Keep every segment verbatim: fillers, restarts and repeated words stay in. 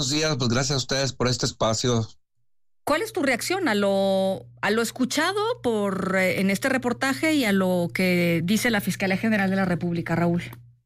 días, pues gracias a ustedes por este espacio. ¿Cuál es tu reacción a lo a lo escuchado por eh, en este reportaje y a lo que dice la Fiscalía General de la República, Raúl?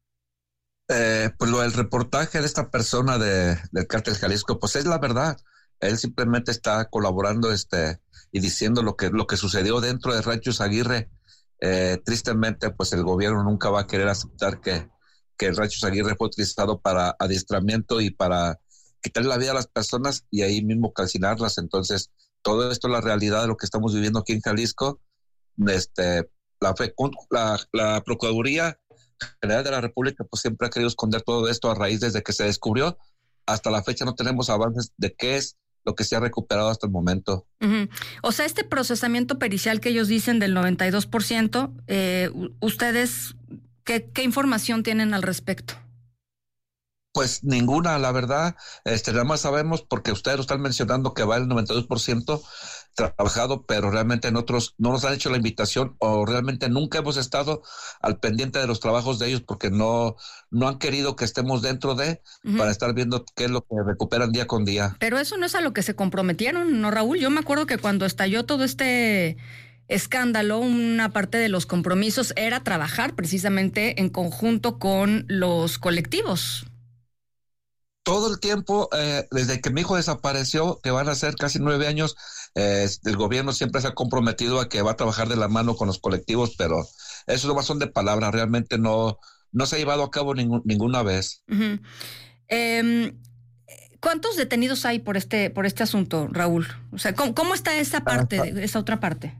Eh, pues lo del reportaje de esta persona de, del Cártel Jalisco, pues es la verdad. Él simplemente está colaborando este y diciendo lo que lo que sucedió dentro de Ranchos Aguirre. Eh, tristemente, pues el gobierno nunca va a querer aceptar que, que el Ranchos Aguirre fue utilizado para adiestramiento y para quitar la vida a las personas y ahí mismo calcinarlas. Entonces, todo esto es la realidad de lo que estamos viviendo aquí en Jalisco. Este, la, la, la Procuraduría General de la República pues siempre ha querido esconder todo esto a raíz desde que se descubrió. Hasta la fecha no tenemos avances de qué es lo que se ha recuperado hasta el momento. Uh-huh. O sea, este procesamiento pericial que ellos dicen del noventa y dos por ciento, eh, ¿ustedes qué, qué información tienen al respecto? Pues ninguna, la verdad. Este, nada más sabemos porque ustedes lo están mencionando que va el noventa y dos por ciento trabajado, pero realmente en otros no nos han hecho la invitación o realmente nunca hemos estado al pendiente de los trabajos de ellos porque no, no han querido que estemos dentro de uh-huh. para estar viendo qué es lo que recuperan día con día. Pero eso no es a lo que se comprometieron, ¿no, Raúl? Yo me acuerdo que cuando estalló todo este escándalo, una parte de los compromisos era trabajar precisamente en conjunto con los colectivos. Todo el tiempo, eh, desde que mi hijo desapareció, que van a ser casi nueve años, eh, el gobierno siempre se ha comprometido a que va a trabajar de la mano con los colectivos, pero eso no son de palabras, realmente no, no se ha llevado a cabo ningún, ninguna vez. Uh-huh. Eh, ¿Cuántos detenidos hay por este, por este asunto, Raúl? O sea, ¿cómo, cómo está esa parte, hasta, esa otra parte?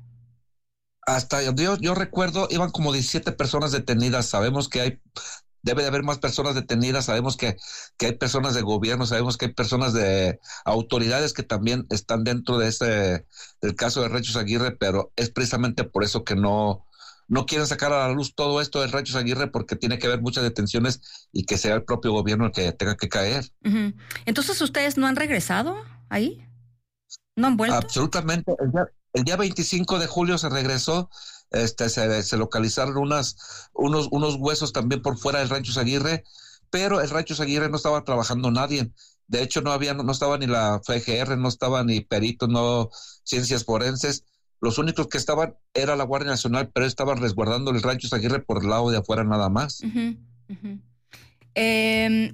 Hasta yo, yo recuerdo, iban como diecisiete personas detenidas. Sabemos que hay debe de haber más personas detenidas, sabemos que, que hay personas de gobierno, sabemos que hay personas de autoridades que también están dentro de ese, del caso de Ranchos Aguirre, pero es precisamente por eso que no, no quieren sacar a la luz todo esto de Ranchos Aguirre, porque tiene que haber muchas detenciones y que sea el propio gobierno el que tenga que caer. Uh-huh. Entonces, ¿ustedes no han regresado ahí? ¿No han vuelto? Absolutamente. El día, el día veinticinco de julio se regresó. Este, se, se localizaron unas, unos, unos huesos también por fuera del Ranchos Aguirre, pero el Ranchos Aguirre no estaba trabajando nadie. De hecho, no había, no estaba ni la F G R, no estaba ni peritos, no ciencias forenses. Los únicos que estaban era la Guardia Nacional, pero estaban resguardando el Ranchos Aguirre por el lado de afuera nada más. Uh-huh, uh-huh. Eh,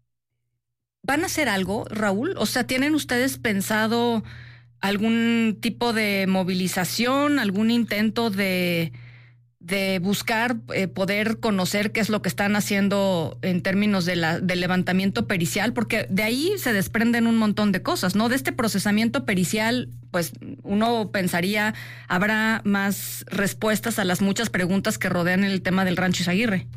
¿Van a hacer algo, Raúl? O sea, ¿tienen ustedes pensado algún tipo de movilización, algún intento de, de buscar eh, poder conocer qué es lo que están haciendo en términos de la, del levantamiento pericial? Porque de ahí se desprenden un montón de cosas, ¿no? De este procesamiento pericial, pues uno pensaría habrá más respuestas a las muchas preguntas que rodean el tema del Ranchos Aguirre.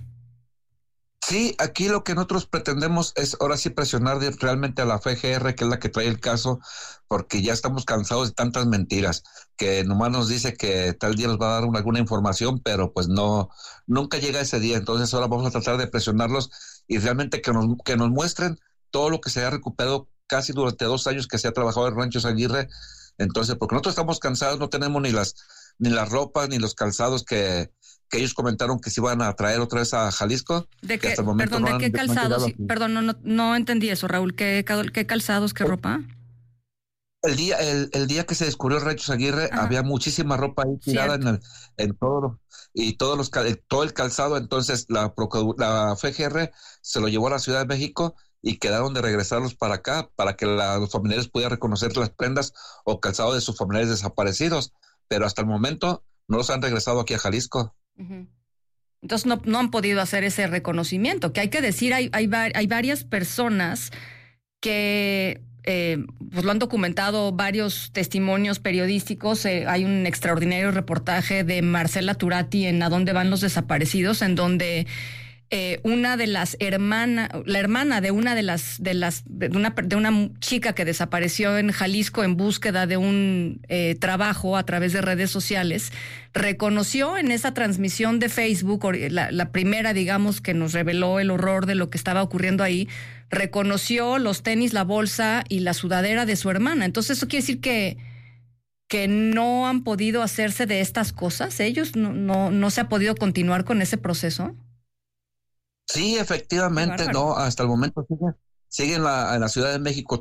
Sí, aquí lo que nosotros pretendemos es ahora sí presionar de, realmente a la F G R, que es la que trae el caso, porque ya estamos cansados de tantas mentiras, que nomás nos dice que tal día nos va a dar una, alguna información, pero pues no, nunca llega ese día. Entonces ahora vamos a tratar de presionarlos y realmente que nos, que nos muestren todo lo que se ha recuperado casi durante dos años que se ha trabajado en Ranchos Aguirre. Entonces, porque nosotros estamos cansados, no tenemos ni las, ni las ropas, ni los calzados que que ellos comentaron que se iban a traer otra vez a Jalisco. ¿De qué, hasta el momento perdón, no ¿de han, qué calzados? Sí, perdón, no, no, no entendí eso, Raúl. ¿Qué, qué calzados, qué ropa? El día, el, el día que se descubrió el Ranchos Aguirre, ajá, había muchísima ropa ahí tirada en, el, en todo, y todos los, todo el calzado. Entonces la, la F G R se lo llevó a la Ciudad de México y quedaron de regresarlos para acá para que la, los familiares pudieran reconocer las prendas o calzado de sus familiares desaparecidos. Pero hasta el momento no los han regresado aquí a Jalisco. Uh-huh. Entonces no, no han podido hacer ese reconocimiento, que hay que decir, hay, hay, hay varias personas que eh, pues lo han documentado, varios testimonios periodísticos. Eh, hay un extraordinario reportaje de Marcela Turati en A dónde van los desaparecidos, en donde eh, una de las hermanas, la hermana de una de las, de las, de una, de una chica que desapareció en Jalisco en búsqueda de un eh, trabajo a través de redes sociales, reconoció en esa transmisión de Facebook, la, la primera, digamos, que nos reveló el horror de lo que estaba ocurriendo ahí, reconoció los tenis, la bolsa y la sudadera de su hermana. Entonces eso quiere decir que que no han podido hacerse de estas cosas. Ellos no, no, no se ha podido continuar con ese proceso. Sí, efectivamente, no, hasta el momento sigue, sigue en la, en la Ciudad de México